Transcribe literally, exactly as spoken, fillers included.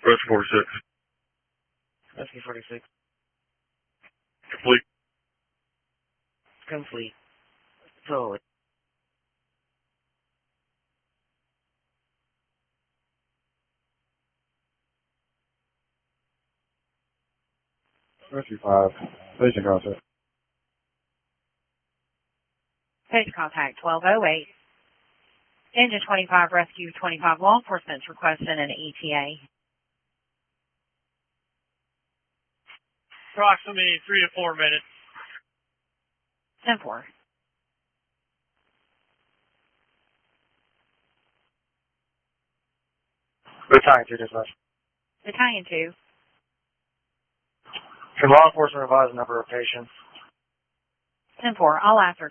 Rescue forty-six. Rescue forty-six. Complete. Complete. Forward. Rescue five. Station contact. Station contact twelve oh eight. Engine twenty-five, Rescue twenty-five, law enforcement's requesting an E T A. Approximately three to four minutes. ten four. Battalion two dispatch. Battalion two. Can law enforcement advise the number of patients? ten four. All after